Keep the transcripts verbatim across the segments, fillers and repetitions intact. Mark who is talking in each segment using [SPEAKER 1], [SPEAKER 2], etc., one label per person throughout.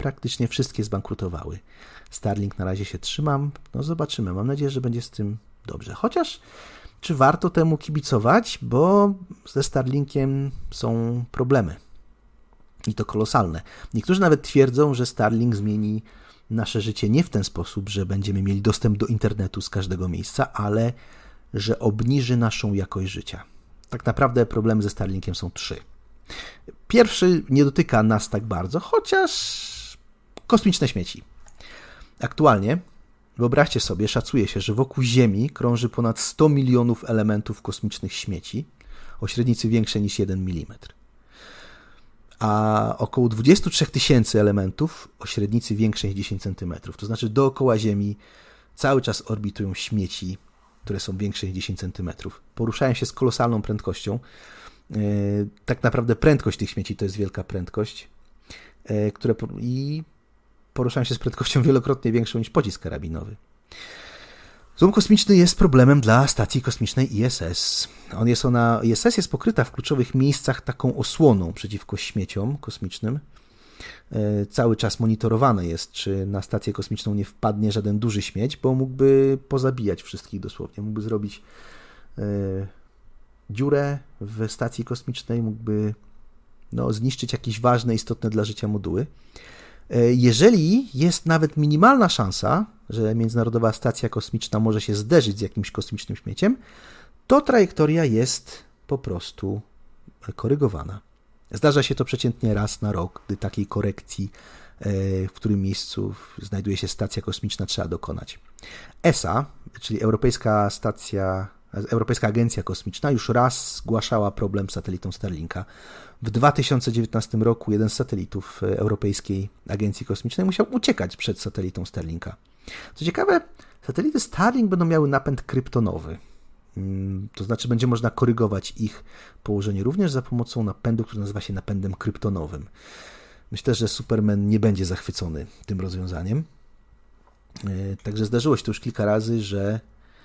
[SPEAKER 1] praktycznie wszystkie zbankrutowały. Starlink na razie się trzymam, no zobaczymy, mam nadzieję, że będzie z tym dobrze. Chociaż czy warto temu kibicować, bo ze Starlinkiem są problemy. I to kolosalne. Niektórzy nawet twierdzą, że Starlink zmieni nasze życie nie w ten sposób, że będziemy mieli dostęp do internetu z każdego miejsca, ale że obniży naszą jakość życia. Tak naprawdę problemy ze Starlinkiem są trzy. Pierwszy nie dotyka nas tak bardzo, chociaż kosmiczne śmieci. Aktualnie, wyobraźcie sobie, szacuje się, że wokół Ziemi krąży ponad sto milionów elementów kosmicznych śmieci o średnicy większej niż jeden milimetr. A około dwadzieścia trzy tysięcy elementów o średnicy większej niż dziesięć centymetrów. To znaczy dookoła Ziemi cały czas orbitują śmieci, które są większe niż dziesięć centymetrów. Poruszają się z kolosalną prędkością. Tak naprawdę prędkość tych śmieci to jest wielka prędkość, które i poruszają się z prędkością wielokrotnie większą niż pocisk karabinowy. Złom kosmiczny jest problemem dla stacji kosmicznej I S S. On jest ona, I S S jest pokryta w kluczowych miejscach taką osłoną przeciwko śmieciom kosmicznym. Cały czas monitorowane jest, czy na stację kosmiczną nie wpadnie żaden duży śmieć, bo mógłby pozabijać wszystkich dosłownie. Mógłby zrobić dziurę w stacji kosmicznej, mógłby no, zniszczyć jakieś ważne, istotne dla życia moduły. Jeżeli jest nawet minimalna szansa, że Międzynarodowa Stacja Kosmiczna może się zderzyć z jakimś kosmicznym śmieciem, to trajektoria jest po prostu korygowana. Zdarza się to przeciętnie raz na rok, gdy takiej korekcji, w którym miejscu znajduje się stacja kosmiczna, trzeba dokonać. E S A, czyli Europejska Stacja Europejska Agencja Kosmiczna już raz zgłaszała problem z satelitą Starlinka. W dwa tysiące dziewiętnastym roku jeden z satelitów Europejskiej Agencji Kosmicznej musiał uciekać przed satelitą Starlinka. Co ciekawe, satelity Starlink będą miały napęd kryptonowy. To znaczy będzie można korygować ich położenie również za pomocą napędu, który nazywa się napędem kryptonowym. Myślę, że Superman nie będzie zachwycony tym rozwiązaniem. Także zdarzyło się to już kilka razy, że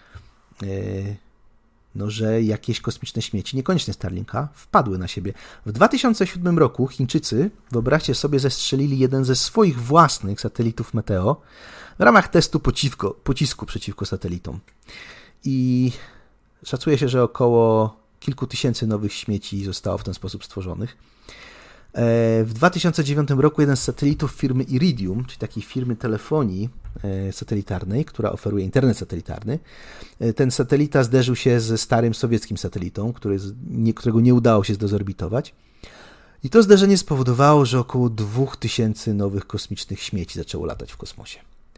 [SPEAKER 1] no, że jakieś kosmiczne śmieci, niekoniecznie Starlinka, wpadły na siebie. W dwa tysiące siódmym roku Chińczycy, wyobraźcie sobie, zestrzelili jeden ze swoich własnych satelitów Meteo w ramach testu pocisku, pocisku przeciwko satelitom. I szacuje się, że około kilku tysięcy nowych śmieci zostało w ten sposób stworzonych. W dwa tysiące dziewiątym roku jeden z satelitów firmy Iridium, czyli takiej firmy telefonii satelitarnej, która oferuje internet satelitarny, ten satelita zderzył się ze starym sowieckim satelitą, który, którego nie udało się zdezorbitować. I to zderzenie spowodowało, że około dwóch tysięcy nowych kosmicznych śmieci zaczęło latać w kosmosie.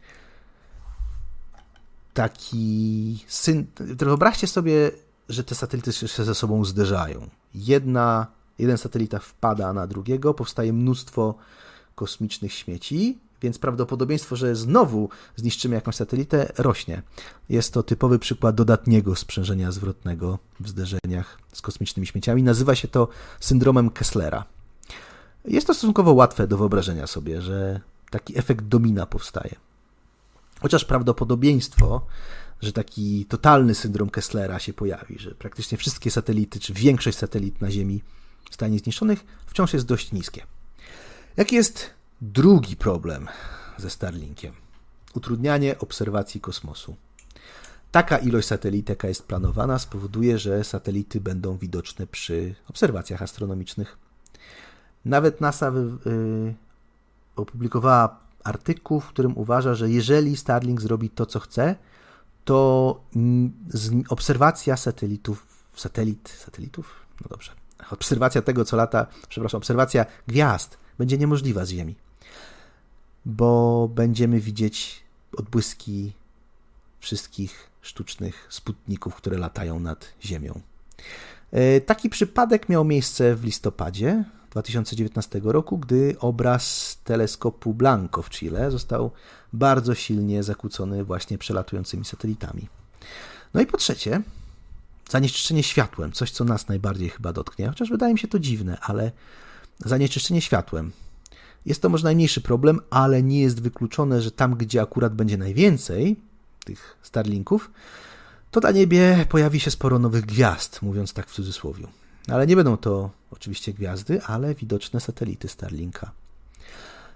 [SPEAKER 1] Taki syn... Wyobraźcie sobie, że te satelity się ze sobą zderzają. Jedna Jeden satelita wpada na drugiego, powstaje mnóstwo kosmicznych śmieci, więc prawdopodobieństwo, że znowu zniszczymy jakąś satelitę, rośnie. Jest to typowy przykład dodatniego sprzężenia zwrotnego w zderzeniach z kosmicznymi śmieciami. Nazywa się to syndromem Kesslera. Jest to stosunkowo łatwe do wyobrażenia sobie, że taki efekt domina powstaje. Chociaż prawdopodobieństwo, że taki totalny syndrom Kesslera się pojawi, że praktycznie wszystkie satelity, czy większość satelit na Ziemi stanie zniszczonych, wciąż jest dość niskie. Jaki jest drugi problem ze Starlinkiem? Utrudnianie obserwacji kosmosu. Taka ilość satelit, jaka jest planowana, spowoduje, że satelity będą widoczne przy obserwacjach astronomicznych. Nawet NASA wy, yy, opublikowała artykuł, w którym uważa, że jeżeli Starlink zrobi to, co chce, to z, obserwacja satelitów, satelit, satelitów? No dobrze. Obserwacja tego, co lata, przepraszam, obserwacja gwiazd będzie niemożliwa z Ziemi, bo będziemy widzieć odbłyski wszystkich sztucznych sputników, które latają nad Ziemią. Taki przypadek miał miejsce w listopadzie dwa tysiące dziewiętnastego roku, gdy obraz teleskopu Blanco w Chile został bardzo silnie zakłócony właśnie przelatującymi satelitami. No i po trzecie, zanieczyszczenie światłem, coś co nas najbardziej chyba dotknie, chociaż wydaje mi się to dziwne, ale zanieczyszczenie światłem. Jest to może najmniejszy problem, ale nie jest wykluczone, że tam, gdzie akurat będzie najwięcej tych Starlinków, to na niebie pojawi się sporo nowych gwiazd, mówiąc tak w cudzysłowie. Ale nie będą to oczywiście gwiazdy, ale widoczne satelity Starlinka.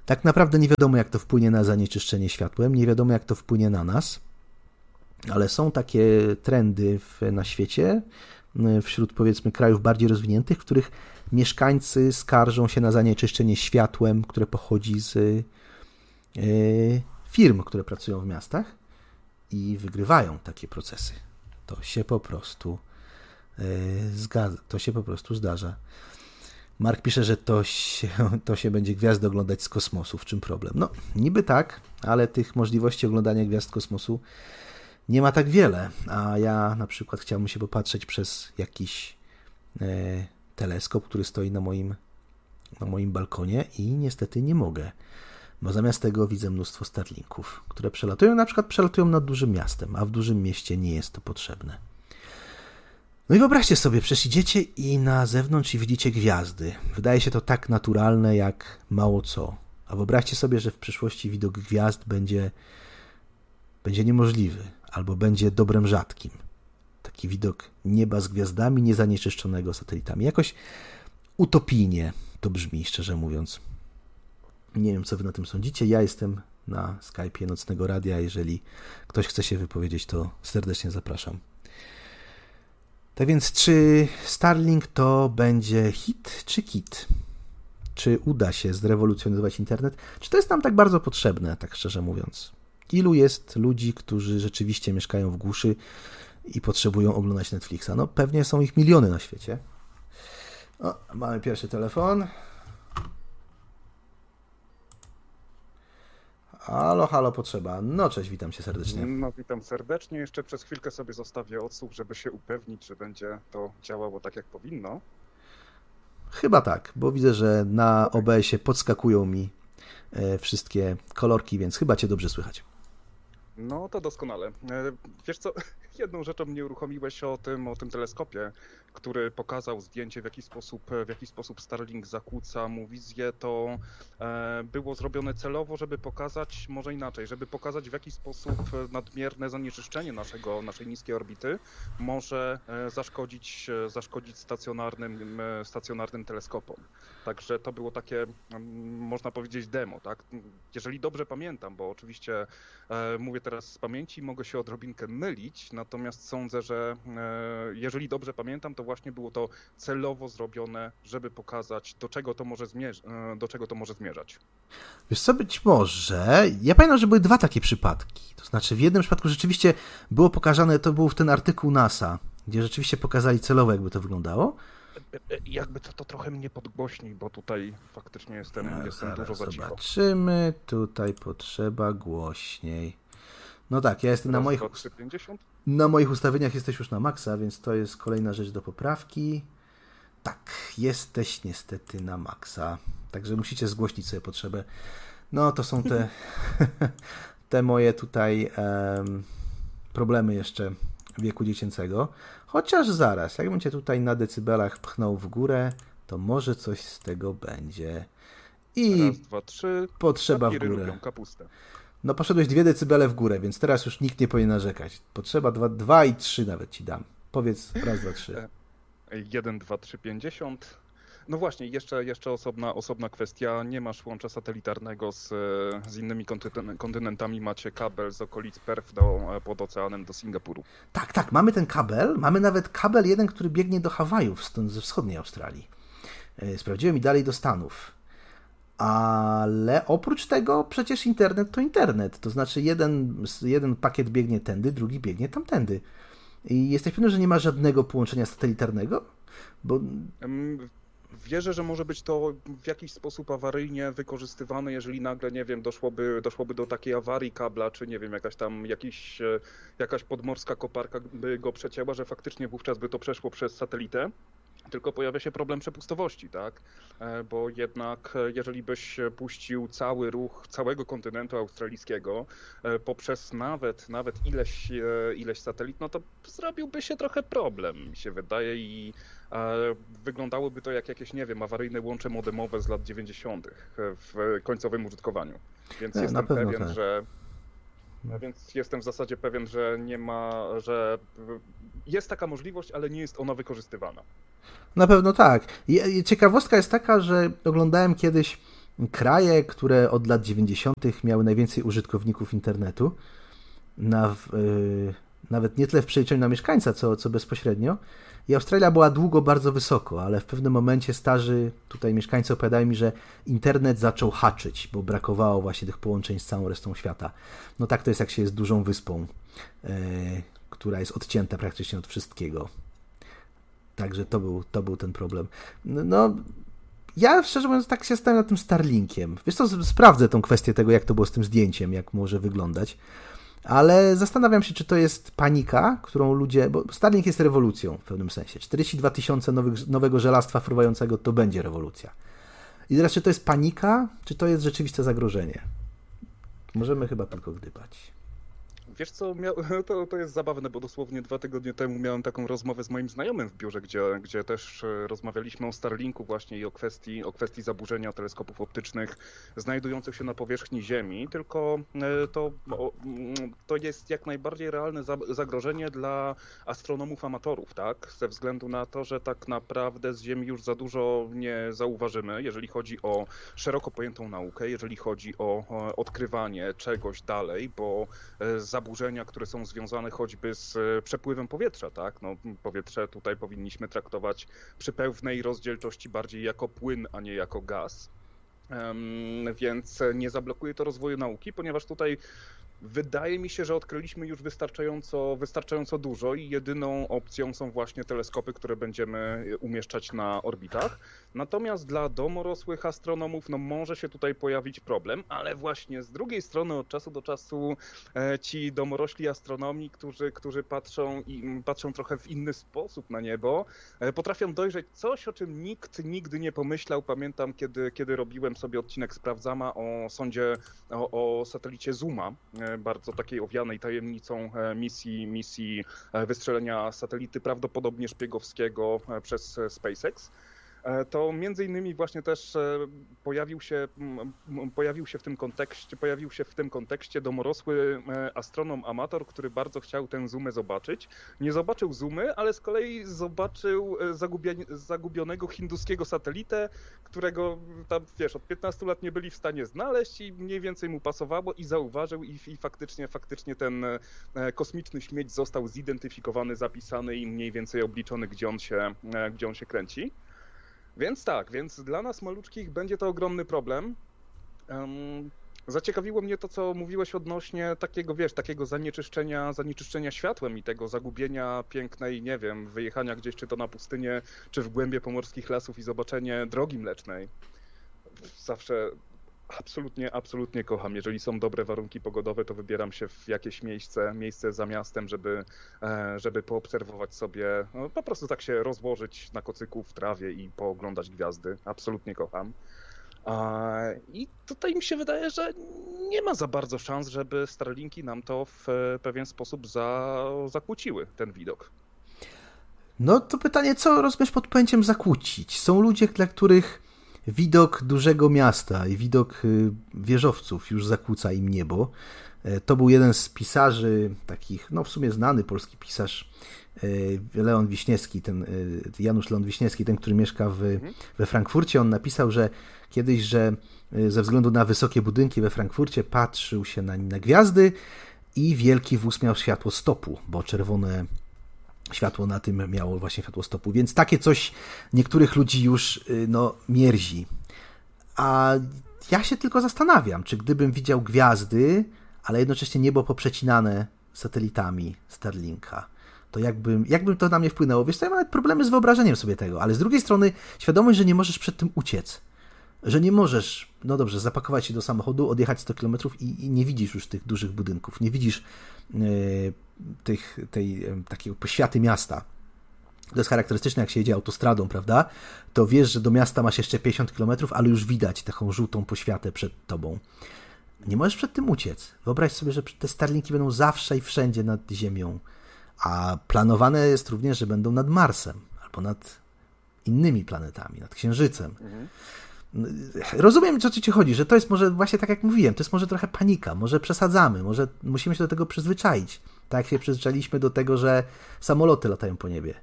[SPEAKER 1] Tak naprawdę nie wiadomo, jak to wpłynie na zanieczyszczenie światłem, nie wiadomo, jak to wpłynie na nas, ale są takie trendy w, na świecie, wśród powiedzmy krajów bardziej rozwiniętych, w których mieszkańcy skarżą się na zanieczyszczenie światłem, które pochodzi z y, firm, które pracują w miastach i wygrywają takie procesy. To się po prostu y, zgadza, to się po prostu zdarza. Mark pisze, że to się, to się będzie gwiazdy oglądać z kosmosu. W czym problem? No, niby tak, ale tych możliwości oglądania gwiazd z kosmosu nie ma tak wiele, a ja na przykład chciałbym się popatrzeć przez jakiś e, teleskop, który stoi na moim, na moim balkonie i niestety nie mogę, bo zamiast tego widzę mnóstwo Starlinków, które przelatują, na przykład przelatują nad dużym miastem, a w dużym mieście nie jest to potrzebne. No i wyobraźcie sobie, przecież idziecie i na zewnątrz i widzicie gwiazdy. Wydaje się to tak naturalne jak mało co. A wyobraźcie sobie, że w przyszłości widok gwiazd będzie, będzie niemożliwy albo będzie dobrem rzadkim. Taki widok nieba z gwiazdami, niezanieczyszczonego satelitami. Jakoś utopijnie to brzmi, szczerze mówiąc. Nie wiem, co wy na tym sądzicie. Ja jestem na Skype'ie Nocnego Radia. Jeżeli ktoś chce się wypowiedzieć, to serdecznie zapraszam. Tak więc, czy Starlink to będzie hit czy kit? Czy uda się zrewolucjonizować internet? Czy to jest nam tak bardzo potrzebne, tak szczerze mówiąc? Ilu jest ludzi, którzy rzeczywiście mieszkają w głuszy i potrzebują oglądać Netflixa? No pewnie są ich miliony na świecie. O, mamy pierwszy telefon. Halo, halo, potrzeba. No cześć, witam cię serdecznie.
[SPEAKER 2] No witam serdecznie. Jeszcze przez chwilkę sobie zostawię odsłuch, żeby się upewnić, że będzie to działało tak, jak powinno.
[SPEAKER 1] Chyba tak, bo widzę, że na O B S-ie podskakują mi wszystkie kolorki, więc chyba cię dobrze słychać.
[SPEAKER 2] No to doskonale. Wiesz co, jedną rzeczą mnie uruchomiłeś o tym, o tym teleskopie, który pokazał zdjęcie, w jaki sposób, w jaki sposób Starlink zakłóca mu wizję. To było zrobione celowo, żeby pokazać, może inaczej, żeby pokazać, w jaki sposób nadmierne zanieczyszczenie naszego, naszej niskiej orbity może zaszkodzić, zaszkodzić stacjonarnym, stacjonarnym teleskopom. Także to było takie, można powiedzieć, demo, tak? Jeżeli dobrze pamiętam, bo oczywiście mówię teraz z pamięci, mogę się odrobinkę mylić, natomiast sądzę, że jeżeli dobrze pamiętam, to właśnie było to celowo zrobione, żeby pokazać, do czego to może, zmierz- do czego to może zmierzać.
[SPEAKER 1] Wiesz co, być może, ja pamiętam, że były dwa takie przypadki, to znaczy w jednym przypadku rzeczywiście było pokazane, to był ten artykuł NASA, gdzie rzeczywiście pokazali celowo, jakby to wyglądało.
[SPEAKER 2] Jakby to, to trochę mnie podgłośni, bo tutaj faktycznie jestem,
[SPEAKER 1] no,
[SPEAKER 2] jestem dużo za cicho.
[SPEAKER 1] Zobaczymy, tutaj potrzeba głośniej. No tak, ja jestem na moich, na moich ustawieniach jesteś już na maksa, więc to jest kolejna rzecz do poprawki. Tak, jesteś niestety na maksa, także musicie zgłośnić sobie potrzebę. No to są te, te moje tutaj um, problemy jeszcze wieku dziecięcego. Chociaż zaraz, jakbym cię tutaj na decybelach pchnął w górę, to może coś z tego będzie. I
[SPEAKER 2] raz, dwa, trzy.
[SPEAKER 1] Potrzeba w górę. No poszedłeś dwie decybele w górę, więc teraz już nikt nie powinien narzekać. Potrzeba dwa, dwa i trzy nawet ci dam. Powiedz raz, dwa, trzy.
[SPEAKER 2] jeden, dwa, trzy, pięćdziesiąt. No właśnie, jeszcze, jeszcze osobna, osobna kwestia. Nie masz łącza satelitarnego z, z innymi kontynentami. Macie kabel z okolic Perth do, pod oceanem do Singapuru.
[SPEAKER 1] Tak, tak, mamy ten kabel. Mamy nawet kabel jeden, który biegnie do Hawajów stąd ze wschodniej Australii. Sprawdziłem i dalej do Stanów. Ale oprócz tego przecież internet to internet. To znaczy jeden, jeden pakiet biegnie tędy, drugi biegnie tamtędy. I jesteś pewny, że nie ma żadnego połączenia satelitarnego? Bo...
[SPEAKER 2] Wierzę, że może być to w jakiś sposób awaryjnie wykorzystywane, jeżeli nagle, nie wiem, doszłoby, doszłoby do takiej awarii kabla, czy nie wiem, jakaś tam jakiś, jakaś podmorska koparka by go przecięła, że faktycznie wówczas by to przeszło przez satelitę. Tylko pojawia się problem przepustowości, tak? Bo jednak jeżeli byś puścił cały ruch całego kontynentu australijskiego poprzez nawet, nawet ileś, ileś satelit, no to zrobiłby się trochę problem, mi się wydaje, i wyglądałoby to jak jakieś, nie wiem, awaryjne łącze modemowe z lat dziewięćdziesiątych w końcowym użytkowaniu. Więc nie, jestem pewien, tak. że... Więc jestem w zasadzie pewien, że nie ma, że jest taka możliwość, ale nie jest ona wykorzystywana.
[SPEAKER 1] Na pewno tak. Ciekawostka jest taka, że oglądałem kiedyś kraje, które od lat dziewięćdziesiątych miały najwięcej użytkowników internetu, na, yy, nawet nie tyle w przeliczeniu na mieszkańca, co, co bezpośrednio. I Australia była długo bardzo wysoko, ale w pewnym momencie starzy tutaj mieszkańcy opowiadają mi, że internet zaczął haczyć, bo brakowało właśnie tych połączeń z całą resztą świata. No tak to jest, jak się jest dużą wyspą, yy, która jest odcięta praktycznie od wszystkiego. Także to był, to był ten problem. No, no ja szczerze mówiąc tak się zastanawiam nad tym Starlinkiem. Wiesz co, sprawdzę tą kwestię tego, jak to było z tym zdjęciem, jak może wyglądać. Ale zastanawiam się, czy to jest panika, którą ludzie... Bo Starlink jest rewolucją w pewnym sensie. czterdzieści dwa tysiące nowych, nowego żelastwa fruwającego to będzie rewolucja. I teraz, czy to jest panika, czy to jest rzeczywiste zagrożenie? Możemy chyba tylko gdybać.
[SPEAKER 2] Wiesz co, to, to jest zabawne, bo dosłownie dwa tygodnie temu miałem taką rozmowę z moim znajomym w biurze, gdzie, gdzie też rozmawialiśmy o Starlinku właśnie i o kwestii, o kwestii zaburzenia teleskopów optycznych znajdujących się na powierzchni Ziemi, tylko to, to jest jak najbardziej realne zagrożenie dla astronomów amatorów, tak? Ze względu na to, że tak naprawdę z Ziemi już za dużo nie zauważymy, jeżeli chodzi o szeroko pojętą naukę, jeżeli chodzi o odkrywanie czegoś dalej, bo zaburzenia zaburzenia, które są związane choćby z przepływem powietrza, tak? No, powietrze tutaj powinniśmy traktować przy pełnej rozdzielczości bardziej jako płyn, a nie jako gaz. Um, więc nie zablokuje to rozwoju nauki, ponieważ tutaj wydaje mi się, że odkryliśmy już wystarczająco, wystarczająco dużo i jedyną opcją są właśnie teleskopy, które będziemy umieszczać na orbitach. Natomiast dla domorosłych astronomów no może się tutaj pojawić problem, ale właśnie z drugiej strony od czasu do czasu ci domorośli astronomi, którzy, którzy patrzą i patrzą trochę w inny sposób na niebo, potrafią dojrzeć coś, o czym nikt nigdy nie pomyślał. Pamiętam, kiedy, kiedy robiłem sobie odcinek Sprawdzama o sondzie, o, o satelicie Zuma, bardzo takiej owianej tajemnicą misji, misji wystrzelenia satelity prawdopodobnie szpiegowskiego przez SpaceX. To między innymi właśnie też pojawił się, pojawił się w tym kontekście, pojawił się w tym kontekście domorosły astronom amator, który bardzo chciał tę Zoomę zobaczyć. Nie zobaczył Zoomy, ale z kolei zobaczył zagubionego hinduskiego satelitę, którego tam, wiesz, od piętnastu lat nie byli w stanie znaleźć i mniej więcej mu pasowało i zauważył i, i faktycznie, faktycznie ten kosmiczny śmieć został zidentyfikowany, zapisany i mniej więcej obliczony, gdzie on się, gdzie on się kręci. Więc tak, więc dla nas maluczkich będzie to ogromny problem. Um, zaciekawiło mnie to, co mówiłeś odnośnie takiego, wiesz, takiego zanieczyszczenia, zanieczyszczenia światłem i tego zagubienia pięknej, nie wiem, wyjechania gdzieś czy to na pustynię, czy w głębie pomorskich lasów i zobaczenie drogi mlecznej. Zawsze absolutnie, absolutnie kocham. Jeżeli są dobre warunki pogodowe, to wybieram się w jakieś miejsce, miejsce za miastem, żeby, żeby poobserwować sobie, no, po prostu tak się rozłożyć na kocyku w trawie i pooglądać gwiazdy. Absolutnie kocham. I tutaj mi się wydaje, że nie ma za bardzo szans, żeby Starlinki nam to w pewien sposób za, zakłóciły, ten widok.
[SPEAKER 1] No to pytanie, co rozumiesz pod pojęciem zakłócić? Są ludzie, dla których widok dużego miasta i widok wieżowców już zakłóca im niebo. To był jeden z pisarzy takich, no w sumie znany polski pisarz, Leon Wiśniewski, ten Janusz Leon Wiśniewski, ten, który mieszka w, we Frankfurcie. On napisał, że kiedyś, że ze względu na wysokie budynki we Frankfurcie patrzył się na, na gwiazdy i wielki wóz miał światło stopu, bo czerwone światło na tym miało właśnie światło stopu, więc takie coś niektórych ludzi już no, mierzi. A ja się tylko zastanawiam, czy gdybym widział gwiazdy, ale jednocześnie niebo poprzecinane satelitami Starlinka, to jakbym, jakbym to na mnie wpłynęło. Wiesz, to ja mam nawet problemy z wyobrażeniem sobie tego, ale z drugiej strony świadomość, że nie możesz przed tym uciec, że nie możesz, no dobrze, zapakować się do samochodu, odjechać sto kilometrów i, i nie widzisz już tych dużych budynków, nie widzisz yy, tych, tej, yy, takiego poświaty miasta. To jest charakterystyczne, jak się jedzie autostradą, prawda? To wiesz, że do miasta masz jeszcze pięćdziesiąt kilometrów, ale już widać taką żółtą poświatę przed tobą. Nie możesz przed tym uciec. Wyobraź sobie, że te Starlinki będą zawsze i wszędzie nad Ziemią, a planowane jest również, że będą nad Marsem albo nad innymi planetami, nad Księżycem. Mhm. Rozumiem, o co ci chodzi, że to jest może właśnie tak jak mówiłem, to jest może trochę panika, może przesadzamy, może musimy się do tego przyzwyczaić. Tak jak się przyzwyczailiśmy do tego, że samoloty latają po niebie.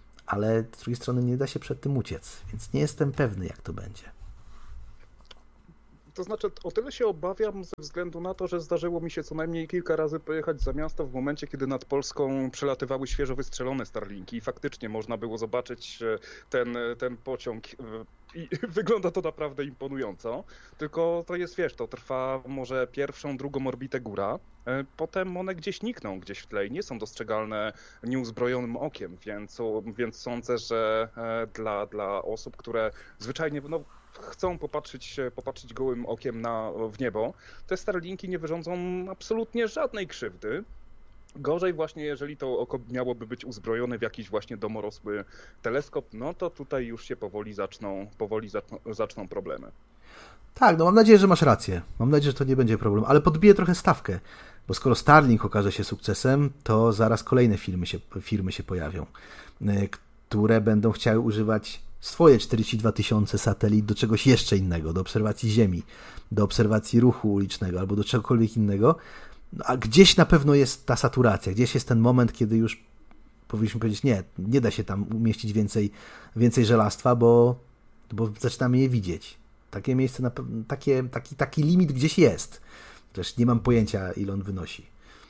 [SPEAKER 1] Ale z drugiej strony nie da się przed tym uciec, więc nie jestem pewny, jak to będzie.
[SPEAKER 2] To znaczy, o tyle się obawiam ze względu na to, że zdarzyło mi się co najmniej kilka razy pojechać za miasto w momencie, kiedy nad Polską przelatywały świeżo wystrzelone Starlinki i faktycznie można było zobaczyć ten, ten pociąg i wygląda to naprawdę imponująco. Tylko to jest, wiesz, to trwa może pierwszą, drugą orbitę góra, potem one gdzieś nikną, gdzieś w tle i nie są dostrzegalne nieuzbrojonym okiem, więc, więc sądzę, że dla, dla osób, które zwyczajnie no, chcą popatrzeć, popatrzeć gołym okiem na, w niebo, te Starlinki nie wyrządzą absolutnie żadnej krzywdy. Gorzej właśnie, jeżeli to oko miałoby być uzbrojone w jakiś właśnie domorosły teleskop, no to tutaj już się powoli zaczną, powoli zaczną, zaczną problemy.
[SPEAKER 1] Tak, no mam nadzieję, że masz rację. Mam nadzieję, że to nie będzie problem, ale podbiję trochę stawkę, bo skoro Starlink okaże się sukcesem, to zaraz kolejne firmy się, firmy się pojawią, które będą chciały używać swoje czterdzieści dwa tysiące satelit do czegoś jeszcze innego, do obserwacji Ziemi, do obserwacji ruchu ulicznego albo do czegokolwiek innego, no, a gdzieś na pewno jest ta saturacja, gdzieś jest ten moment, kiedy już powinniśmy powiedzieć, nie, nie da się tam umieścić więcej, więcej żelastwa, bo, bo zaczynamy je widzieć. Takie miejsce, na, takie, taki, taki limit gdzieś jest. Też nie mam pojęcia, ile on wynosi.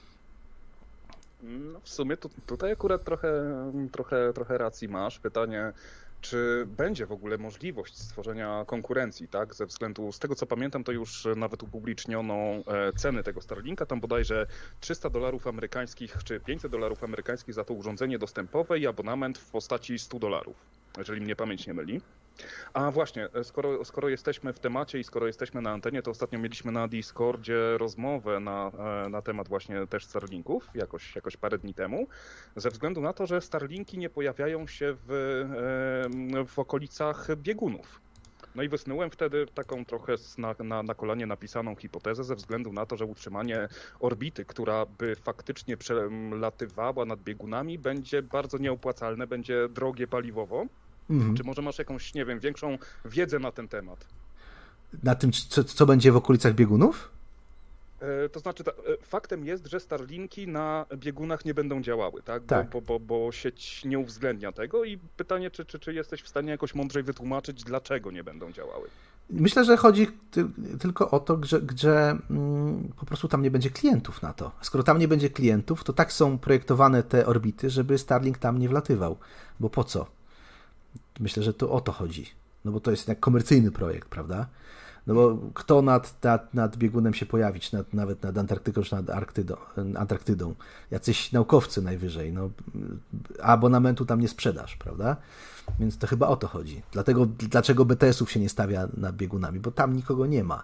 [SPEAKER 2] No w sumie tu, tutaj akurat trochę, trochę, trochę racji masz. Pytanie, czy będzie w ogóle możliwość stworzenia konkurencji, tak? Ze względu, z tego co pamiętam, to już nawet upubliczniono ceny tego Starlinka, tam bodajże trzysta dolarów amerykańskich czy pięćset dolarów amerykańskich za to urządzenie dostępowe i abonament w postaci stu dolarów, jeżeli mnie pamięć nie myli. A właśnie, skoro, skoro jesteśmy w temacie i skoro jesteśmy na antenie, to ostatnio mieliśmy na Discordzie rozmowę na, na temat właśnie też Starlinków, jakoś, jakoś parę dni temu, ze względu na to, że Starlinki nie pojawiają się w, w okolicach biegunów. No i wysnułem wtedy taką trochę na, na, na kolanie napisaną hipotezę ze względu na to, że utrzymanie orbity, która by faktycznie przelatywała nad biegunami, będzie bardzo nieopłacalne, będzie drogie paliwowo. Mhm. Czy może masz jakąś, nie wiem, większą wiedzę na ten temat?
[SPEAKER 1] Na tym, co, co będzie w okolicach biegunów?
[SPEAKER 2] E, to znaczy, ta, faktem jest, że Starlinki na biegunach nie będą działały, tak?
[SPEAKER 1] tak.
[SPEAKER 2] Bo, bo, bo, bo sieć nie uwzględnia tego i pytanie, czy, czy, czy jesteś w stanie jakoś mądrzej wytłumaczyć, dlaczego nie będą działały?
[SPEAKER 1] Myślę, że chodzi ty, tylko o to, że, że mm, po prostu tam nie będzie klientów na to. Skoro tam nie będzie klientów, to tak są projektowane te orbity, żeby Starlink tam nie wlatywał. Bo po co? Myślę, że to o to chodzi. No bo to jest jak komercyjny projekt, prawda? No bo kto nad, nad, nad biegunem się pojawić, nad, nawet nad Antarktyką czy nad Arktydą, Antarktydą? Jacyś naukowcy najwyżej. No, abonamentu tam nie sprzedasz, prawda? Więc to chyba o to chodzi. Dlatego, dlaczego B T S-ów się nie stawia nad biegunami? Bo tam nikogo nie ma.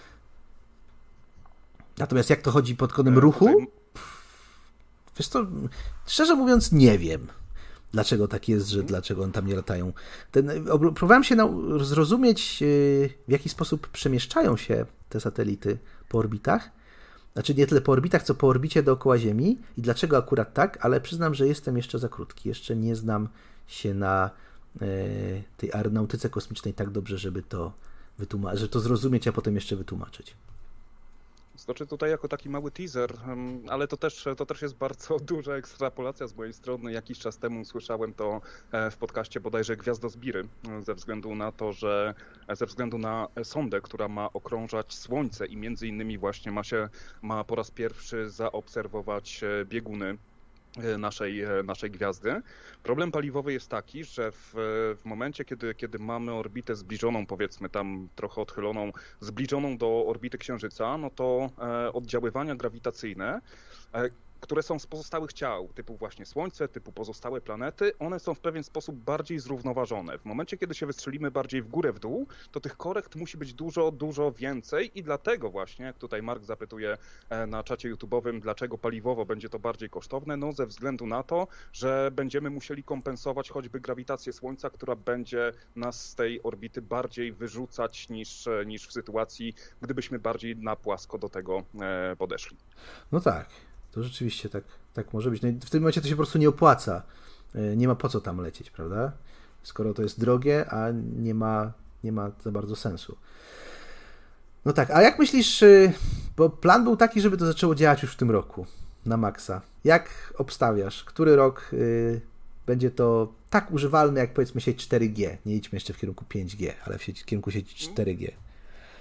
[SPEAKER 1] Natomiast jak to chodzi pod kątem ruchu? Wiesz co, szczerze mówiąc nie wiem. Dlaczego tak jest, że dlaczego one tam nie latają. Ten, próbowałem się na, zrozumieć, w jaki sposób przemieszczają się te satelity po orbitach. Znaczy nie tyle po orbitach, co po orbicie dookoła Ziemi i dlaczego akurat tak, ale przyznam, że jestem jeszcze za krótki. Jeszcze nie znam się na e, tej aeronautyce kosmicznej tak dobrze, żeby to wytłumaczyć, żeby to zrozumieć, a potem jeszcze wytłumaczyć.
[SPEAKER 2] Znaczy tutaj jako taki mały teaser, ale to też, to też jest bardzo duża ekstrapolacja z mojej strony. Jakiś czas temu słyszałem to w podcaście bodajże Gwiazdozbiry, ze względu na to, że ze względu na sondę, która ma okrążać Słońce i między innymi właśnie ma się, ma po raz pierwszy zaobserwować bieguny naszej, naszej gwiazdy. Problem paliwowy jest taki, że w, w momencie, kiedy, kiedy mamy orbitę zbliżoną, powiedzmy tam trochę odchyloną, zbliżoną do orbity Księżyca, no to oddziaływania grawitacyjne, które są z pozostałych ciał, typu właśnie Słońce, typu pozostałe planety, one są w pewien sposób bardziej zrównoważone. W momencie, kiedy się wystrzelimy bardziej w górę, w dół, to tych korekt musi być dużo, dużo więcej i dlatego właśnie, jak tutaj Mark zapytuje na czacie YouTube'owym, dlaczego paliwowo będzie to bardziej kosztowne, no ze względu na to, że będziemy musieli kompensować choćby grawitację Słońca, która będzie nas z tej orbity bardziej wyrzucać niż, niż w sytuacji, gdybyśmy bardziej na płasko do tego podeszli.
[SPEAKER 1] No tak. To rzeczywiście tak, tak może być. No w tym momencie to się po prostu nie opłaca. Nie ma po co tam lecieć, prawda? Skoro to jest drogie, a nie ma, nie ma za bardzo sensu. No tak, a jak myślisz, bo plan był taki, żeby to zaczęło działać już w tym roku, na maksa. Jak obstawiasz, który rok będzie to tak używalne, jak powiedzmy sieć cztery G? Nie idźmy jeszcze w kierunku pięć G, ale w, sieci, w kierunku sieci cztery G.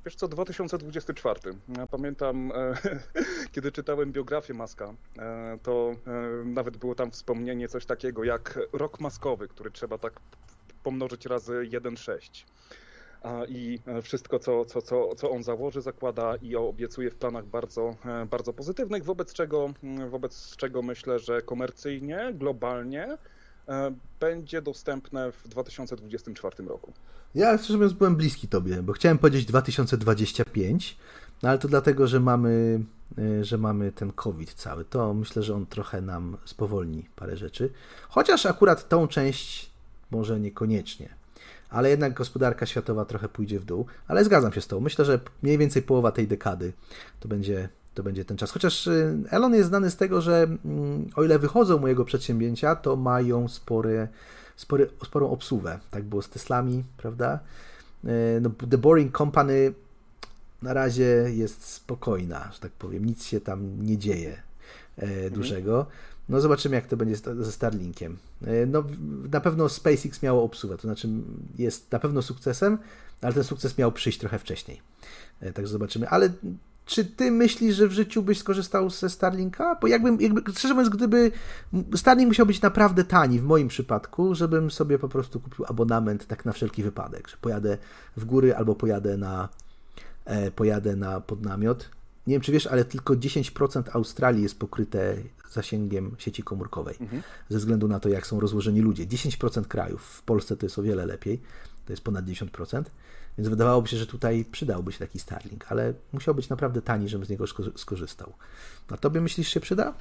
[SPEAKER 2] Wiesz co, dwa tysiące dwudziesty czwarty. Ja pamiętam, e, kiedy czytałem biografię Muska, e, to e, nawet było tam wspomnienie coś takiego jak rok maskowy, który trzeba tak pomnożyć razy jeden przecinek sześć. I wszystko, co, co, co, co on założy, zakłada i obiecuje w planach bardzo, bardzo pozytywnych, wobec czego, wobec czego myślę, że komercyjnie, globalnie będzie dostępne w dwa tysiące dwudziestym czwartym roku.
[SPEAKER 1] Ja szczerze mówiąc byłem bliski tobie, bo chciałem powiedzieć dwa tysiące dwudziesty piąty, no ale to dlatego, że mamy, że mamy ten COVID cały. To myślę, że on trochę nam spowolni parę rzeczy. Chociaż akurat tą część może niekoniecznie. Ale jednak gospodarka światowa trochę pójdzie w dół. Ale zgadzam się z tobą. Myślę, że mniej więcej połowa tej dekady to będzie, to będzie ten czas. Chociaż Elon jest znany z tego, że o ile wychodzą mu jego przedsięwzięcia, to mają spory, spory, sporą obsługę. Tak było z Teslami, prawda? No, The Boring Company na razie jest spokojna, że tak powiem. Nic się tam nie dzieje mhm. dużego. No zobaczymy, jak to będzie ze Starlinkiem. No na pewno SpaceX miało obsługę, to znaczy jest na pewno sukcesem, ale ten sukces miał przyjść trochę wcześniej. Także zobaczymy. Ale czy ty myślisz, że w życiu byś skorzystał ze Starlinka? Bo jakbym, jakby, szczerze mówiąc, gdyby Starlink musiał być naprawdę tani w moim przypadku, żebym sobie po prostu kupił abonament tak na wszelki wypadek, że pojadę w góry albo pojadę na, pojadę na podnamiot. Nie wiem, czy wiesz, ale tylko dziesięć procent Australii jest pokryte zasięgiem sieci komórkowej, mhm. ze względu na to, jak są rozłożeni ludzie. dziesięć procent krajów, w Polsce to jest o wiele lepiej, to jest ponad dziesięć procent, więc wydawałoby się, że tutaj przydałby się taki Starlink, ale musiał być naprawdę tani, żebym z niego skorzystał. A tobie myślisz, się przyda?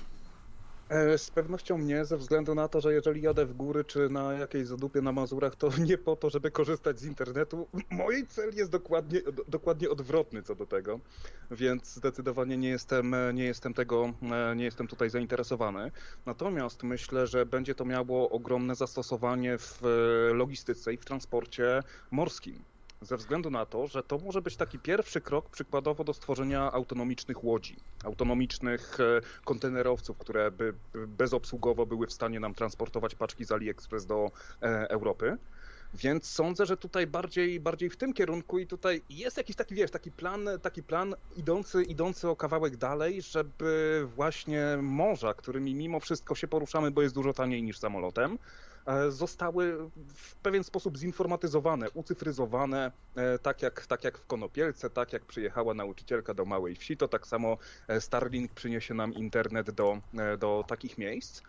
[SPEAKER 2] Z pewnością nie, ze względu na to, że jeżeli jadę w góry czy na jakiejś zadupie na Mazurach, to nie po to, żeby korzystać z internetu. Mój cel jest dokładnie, dokładnie odwrotny co do tego, więc zdecydowanie nie jestem, nie jestem tego, nie jestem tutaj zainteresowany. Natomiast myślę, że będzie to miało ogromne zastosowanie w logistyce i w transporcie morskim. Ze względu na to, że to może być taki pierwszy krok przykładowo do stworzenia autonomicznych łodzi, autonomicznych kontenerowców, które by bezobsługowo były w stanie nam transportować paczki z AliExpress do Europy. Więc sądzę, że tutaj bardziej, bardziej w tym kierunku i tutaj jest jakiś taki, wiesz, taki plan, taki plan idący, idący o kawałek dalej, żeby właśnie morza, którymi mimo wszystko się poruszamy, bo jest dużo taniej niż samolotem, zostały w pewien sposób zinformatyzowane, ucyfryzowane, tak jak, tak jak w Konopielce, tak jak przyjechała nauczycielka do małej wsi, to tak samo Starlink przyniesie nam internet do, do takich miejsc.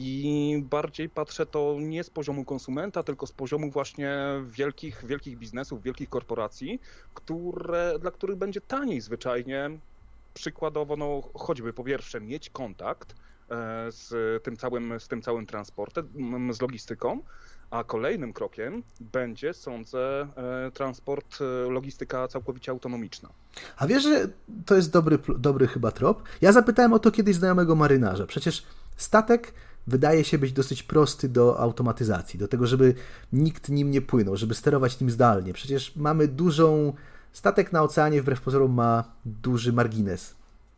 [SPEAKER 2] I bardziej patrzę to nie z poziomu konsumenta, tylko z poziomu właśnie wielkich, wielkich biznesów, wielkich korporacji, które, dla których będzie taniej zwyczajnie, przykładowo, no choćby po pierwsze mieć kontakt z tym całym, z tym całym transportem, z logistyką, a kolejnym krokiem będzie, sądzę, transport, logistyka całkowicie autonomiczna.
[SPEAKER 1] A wiesz, że to jest dobry, dobry chyba trop? Ja zapytałem o to kiedyś znajomego marynarza. Przecież statek wydaje się być dosyć prosty do automatyzacji, do tego, żeby nikt nim nie płynął, żeby sterować nim zdalnie. Przecież mamy dużą... Statek na oceanie wbrew pozorom ma duży margines.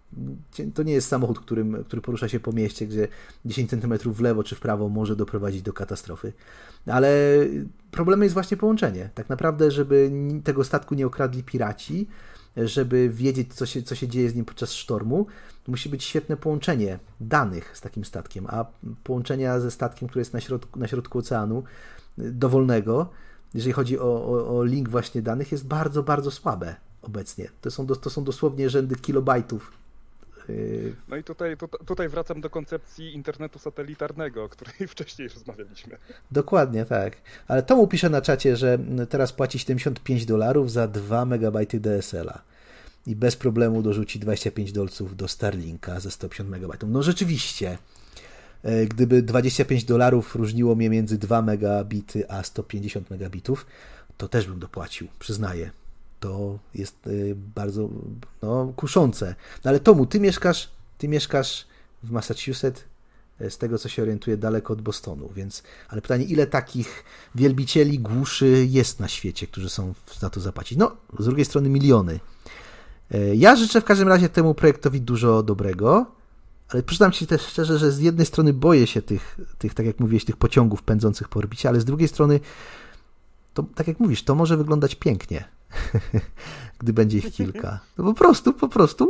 [SPEAKER 1] To nie jest samochód, którym, który porusza się po mieście, gdzie dziesięć centymetrów w lewo czy w prawo może doprowadzić do katastrofy. Ale problemem jest właśnie połączenie. Tak naprawdę, żeby tego statku nie okradli piraci, żeby wiedzieć, co się, co się dzieje z nim podczas sztormu, musi być świetne połączenie danych z takim statkiem, a połączenia ze statkiem, który jest na środku, na środku oceanu, dowolnego, jeżeli chodzi o, o, o link właśnie danych, jest bardzo, bardzo słabe obecnie. To są, to są dosłownie rzędy kilobajtów.
[SPEAKER 2] No i tutaj, tutaj wracam do koncepcji internetu satelitarnego, o której wcześniej rozmawialiśmy.
[SPEAKER 1] Dokładnie, tak. Ale Tomu pisze na czacie, że teraz płaci siedemdziesiąt pięć dolarów za dwa megabajty D S L a i bez problemu dorzuci dwadzieścia pięć dolców do Starlinka ze sto pięćdziesiąt megabajtów. No rzeczywiście, gdyby dwadzieścia pięć dolarów różniło mnie między dwa megabity a sto pięćdziesiąt megabitów, to też bym dopłacił, przyznaję. To jest bardzo no, kuszące. No ale Tomu, ty mieszkasz, ty mieszkasz w Massachusetts, z tego co się orientuję, daleko od Bostonu, więc, ale pytanie, ile takich wielbicieli głuszy jest na świecie, którzy są za to zapłacić? No, z drugiej strony miliony. Ja życzę w każdym razie temu projektowi dużo dobrego, ale przyznam ci też szczerze, że z jednej strony boję się tych, tych tak jak mówiłeś, tych pociągów pędzących po orbicie, ale z drugiej strony to, tak jak mówisz, to może wyglądać pięknie. gdy będzie ich kilka. No po prostu, po prostu